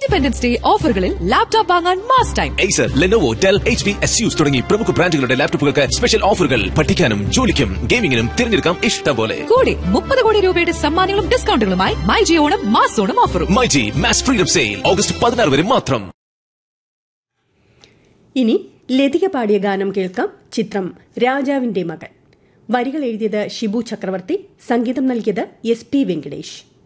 Independence day ഓഫറുകളിൽ laptop വാങ്ങാൻ mass time. Acer, Lenovo, Dell, HP, Asus തുടങ്ങി പ്രമുഖ ബ്രാൻഡുകളുടെ ലാപ്ടോപ്പുകൾക്ക് സ്പെഷ്യൽ ഓഫറുകൾ. പഠിക്കാനും ജോലിക്കും ഗെയിമിംഗിനും തിരഞ്ഞെടുക്കാം ഇഷ്ടം പോലെ. കൂടെ 30 കോടി രൂപയുടെ സമ്മാനങ്ങളും ഡിസ്കൗണ്ടുകളുമായി മൈജി ഓണം മാസ് ഓണം ഓഫറും. MyG mass freedom sale August 16 വരെ മാത്രം. ഇനി ലതിക പാടിയ ഗാനം കേൾക്കാം. ചിത്രം രാജാവിന്റെ മകൻ. വരികൾ എഴുതിയത് ഷിബു ചക്രവർത്തി, സംഗീതം നൽകിയത് SP വെങ്കടേഷ്.